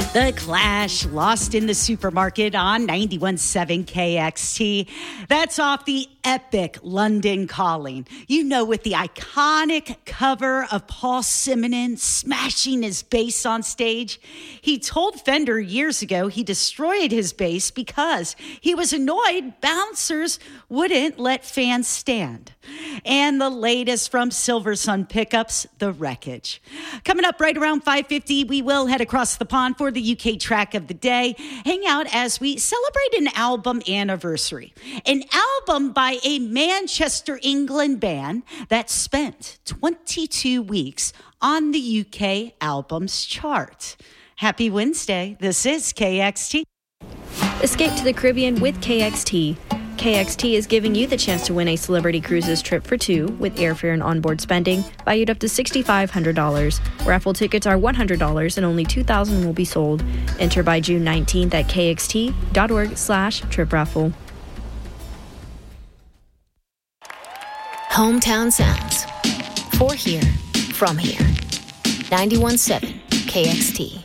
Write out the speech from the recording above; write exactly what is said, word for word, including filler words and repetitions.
The Clash, Lost in the Supermarket on ninety-one point seven K X T. That's off the epic London Calling. You know, with the iconic cover of Paul Simonon smashing his bass on stage. He told Fender years ago he destroyed his bass because he was annoyed bouncers wouldn't let fans stand. And the latest from Silversun Pickups, The Wreckage. Coming up right around five fifty, we will head across the pond for the U K track of the day. Hang out as we celebrate an album anniversary. An album by a Manchester, England band that spent twenty-two weeks on the U K albums chart. Happy Wednesday. This is K X T. Escape to the Caribbean with K X T. K X T is giving you the chance to win a Celebrity Cruises trip for two with airfare and onboard spending valued up to six thousand five hundred dollars. Raffle tickets are one hundred dollars and only two thousand will be sold. Enter by June nineteenth at kxt.org slash trip raffle. Hometown Sounds. For here, from here. ninety-one point seven K X T.